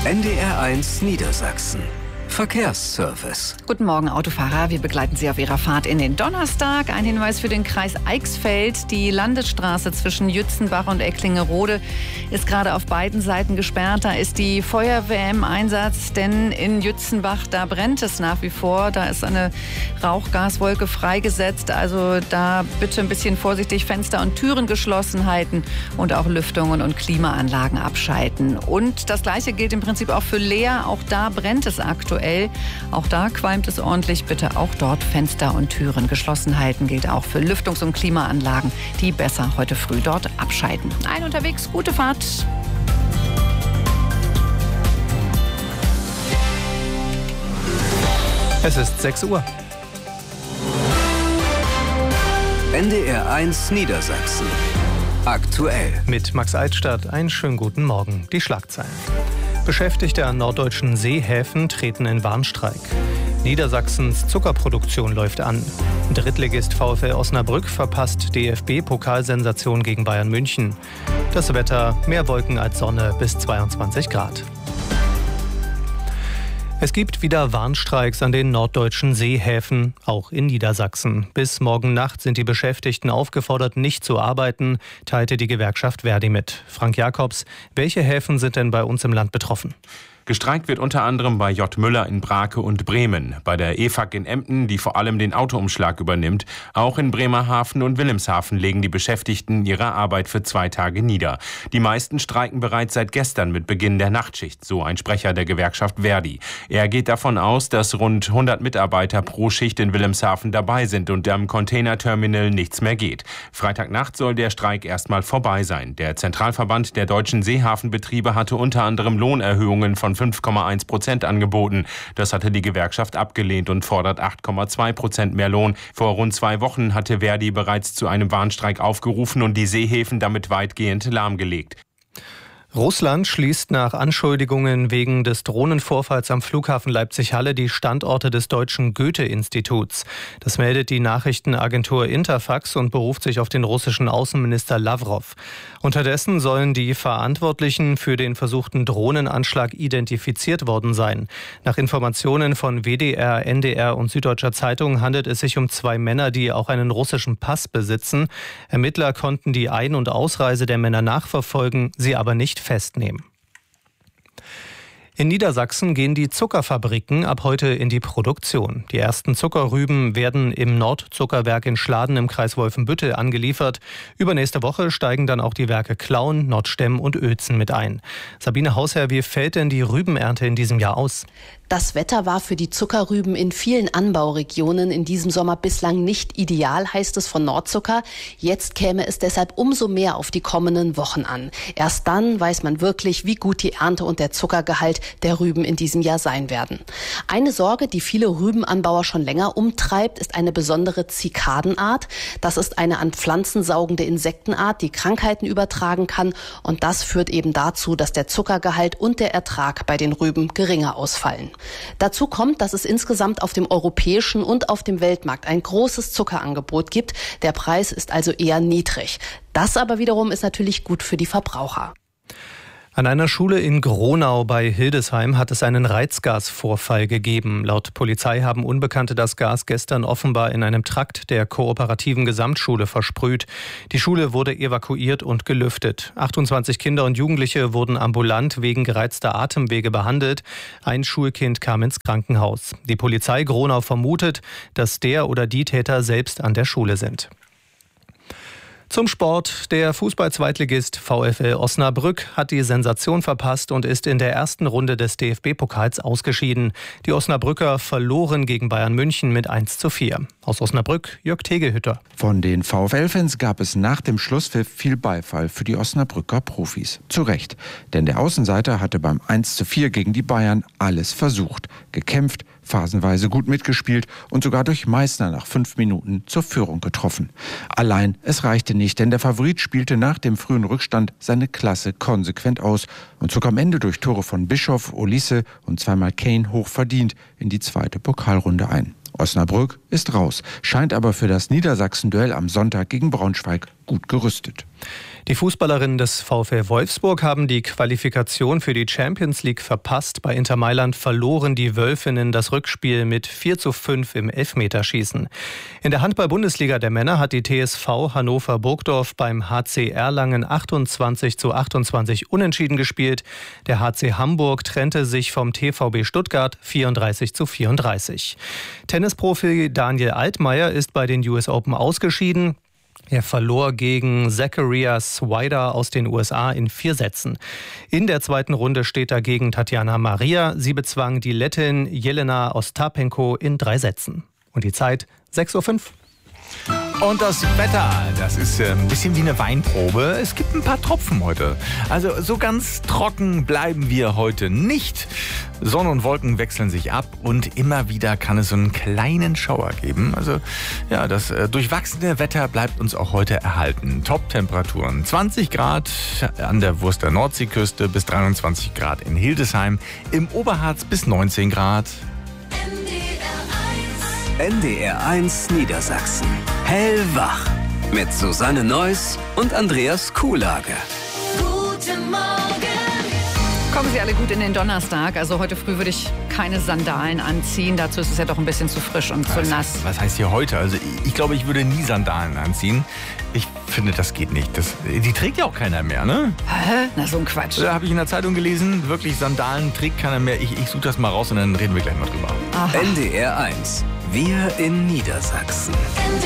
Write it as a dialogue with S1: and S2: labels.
S1: NDR1 Niedersachsen. Verkehrsservice.
S2: Guten Morgen, Autofahrer. Wir begleiten Sie auf Ihrer Fahrt in den Donnerstag. Ein Hinweis für den Kreis Eichsfeld. Die Landesstraße zwischen Jützenbach und Ecklingerode ist gerade auf beiden Seiten gesperrt. Da ist die Feuerwehr im Einsatz, denn in Jützenbach, da brennt es nach wie vor. Da ist eine Rauchgaswolke freigesetzt. Also da bitte ein bisschen vorsichtig Fenster und Türen geschlossen halten und auch Lüftungen und Klimaanlagen abschalten. Und das Gleiche gilt im Prinzip auch für Leer. Auch da brennt es aktuell. Auch da qualmt es ordentlich. Bitte auch dort Fenster und Türen geschlossen halten. Gilt auch für Lüftungs- und Klimaanlagen, die besser heute früh dort abschalten. Ein unterwegs, gute Fahrt.
S3: Es ist 6 Uhr.
S1: NDR1 Niedersachsen. Aktuell.
S3: Mit Max Altstadt einen schönen guten Morgen. Die Schlagzeilen. Beschäftigte an norddeutschen Seehäfen treten in Warnstreik. Niedersachsens Zuckerproduktion läuft an. Drittligist VfL Osnabrück verpasst DFB-Pokalsensation gegen Bayern München. Das Wetter: mehr Wolken als Sonne bis 22 Grad. Es gibt wieder Warnstreiks an den norddeutschen Seehäfen, auch in Niedersachsen. Bis morgen Nacht sind die Beschäftigten aufgefordert, nicht zu arbeiten, teilte die Gewerkschaft ver.di mit. Frank Jakobs, welche Häfen sind denn bei uns im Land betroffen?
S4: Gestreikt wird unter anderem bei J. Müller in Brake und Bremen, bei der EFAG in Emden, die vor allem den Autoumschlag übernimmt. Auch in Bremerhaven und Wilhelmshaven legen die Beschäftigten ihre Arbeit für 2 Tage nieder. Die meisten streiken bereits seit gestern mit Beginn der Nachtschicht, so ein Sprecher der Gewerkschaft ver.di. Er geht davon aus, dass rund 100 Mitarbeiter pro Schicht in Wilhelmshaven dabei sind und am Containerterminal nichts mehr geht. Freitagnacht soll der Streik erstmal vorbei sein. Der Zentralverband der deutschen Seehafenbetriebe hatte unter anderem Lohnerhöhungen von 5,1% angeboten. Das hatte die Gewerkschaft abgelehnt und fordert 8,2% mehr Lohn. Vor rund 2 Wochen hatte ver.di bereits zu einem Warnstreik aufgerufen und die Seehäfen damit weitgehend lahmgelegt.
S3: Russland schließt nach Anschuldigungen wegen des Drohnenvorfalls am Flughafen Leipzig-Halle die Standorte des Deutschen Goethe-Instituts. Das meldet die Nachrichtenagentur Interfax und beruft sich auf den russischen Außenminister Lawrow. Unterdessen sollen die Verantwortlichen für den versuchten Drohnenanschlag identifiziert worden sein. Nach Informationen von WDR, NDR und Süddeutscher Zeitung handelt es sich um 2 Männer, die auch einen russischen Pass besitzen. Ermittler konnten die Ein- und Ausreise der Männer nachverfolgen, sie aber nicht festnehmen. In Niedersachsen gehen die Zuckerfabriken ab heute in die Produktion. Die ersten Zuckerrüben werden im Nordzuckerwerk in Schladen im Kreis Wolfenbüttel angeliefert. Übernächste Woche steigen dann auch die Werke Klauen, Nordstemm und Uelzen mit ein. Sabine Hausherr, wie fällt denn die Rübenernte in diesem Jahr aus?
S5: Das Wetter war für die Zuckerrüben in vielen Anbauregionen in diesem Sommer bislang nicht ideal, heißt es von Nordzucker. Jetzt käme es deshalb umso mehr auf die kommenden Wochen an. Erst dann weiß man wirklich, wie gut die Ernte und der Zuckergehalt der Rüben in diesem Jahr sein werden. Eine Sorge, die viele Rübenanbauer schon länger umtreibt, ist eine besondere Zikadenart. Das ist eine an Pflanzen saugende Insektenart, die Krankheiten übertragen kann. Und das führt eben dazu, dass der Zuckergehalt und der Ertrag bei den Rüben geringer ausfallen. Dazu kommt, dass es insgesamt auf dem europäischen und auf dem Weltmarkt ein großes Zuckerangebot gibt. Der Preis ist also eher niedrig. Das aber wiederum ist natürlich gut für die Verbraucher.
S3: An einer Schule in Gronau bei Hildesheim hat es einen Reizgasvorfall gegeben. Laut Polizei haben Unbekannte das Gas gestern offenbar in einem Trakt der kooperativen Gesamtschule versprüht. Die Schule wurde evakuiert und gelüftet. 28 Kinder und Jugendliche wurden ambulant wegen gereizter Atemwege behandelt. Ein Schulkind kam ins Krankenhaus. Die Polizei Gronau vermutet, dass der oder die Täter selbst an der Schule sind. Zum Sport. Der Fußball-Zweitligist VfL Osnabrück hat die Sensation verpasst und ist in der ersten Runde des DFB-Pokals ausgeschieden. Die Osnabrücker verloren gegen Bayern München mit 1:4. Aus Osnabrück Jörg Tegehütter.
S6: Von den VfL-Fans gab es nach dem Schlusspfiff viel Beifall für die Osnabrücker Profis. Zu Recht, denn der Außenseiter hatte beim 1:4 gegen die Bayern alles versucht, gekämpft, phasenweise gut mitgespielt und sogar durch Meißner nach 5 Minuten zur Führung getroffen. Allein, es reichte nicht, denn der Favorit spielte nach dem frühen Rückstand seine Klasse konsequent aus und zog am Ende durch Tore von Bischof, Olise und zweimal Kane hochverdient in die zweite Pokalrunde ein. Osnabrück ist raus, scheint aber für das Niedersachsen-Duell am Sonntag gegen Braunschweig gut gerüstet.
S3: Die Fußballerinnen des VfL Wolfsburg haben die Qualifikation für die Champions League verpasst. Bei Inter Mailand verloren die Wölfinnen das Rückspiel mit 4:5 im Elfmeterschießen. In der Handball-Bundesliga der Männer hat die TSV Hannover-Burgdorf beim HC Erlangen 28:28 unentschieden gespielt. Der HC Hamburg trennte sich vom TVB Stuttgart 34:34. Tennisprofi Daniel Altmaier ist bei den US Open ausgeschieden. Er verlor gegen Zacharias Swider aus den USA in 4 Sätzen. In der zweiten Runde steht dagegen Tatjana Maria. Sie bezwang die Lettin Jelena Ostapenko in 3 Sätzen. Und die Zeit 6:05 Uhr.
S7: Und das Wetter, das ist ein bisschen wie eine Weinprobe. Es gibt ein paar Tropfen heute. Also so ganz trocken bleiben wir heute nicht. Sonne und Wolken wechseln sich ab und immer wieder kann es so einen kleinen Schauer geben. Also ja, das durchwachsene Wetter bleibt uns auch heute erhalten. Top-Temperaturen 20 Grad an der Wurster Nordseeküste bis 23 Grad in Hildesheim. Im Oberharz bis 19 Grad.
S1: NDR1 Niedersachsen. Hellwach. Mit Susanne Neuss und Andreas Kuhlage.
S2: Guten Morgen. Kommen Sie alle gut in den Donnerstag. Also heute früh würde ich keine Sandalen anziehen. Dazu ist es ja doch ein bisschen zu frisch und zu nass.
S7: Was heißt hier heute? Also ich glaube, ich würde nie Sandalen anziehen. Ich finde, das geht nicht. Die trägt ja auch keiner mehr, ne?
S2: Hä? Na, so ein Quatsch.
S7: Da habe ich in der Zeitung gelesen, wirklich Sandalen trägt keiner mehr. Ich suche das mal raus und dann reden wir gleich mal drüber.
S1: Aha. NDR1. Wir in Niedersachsen.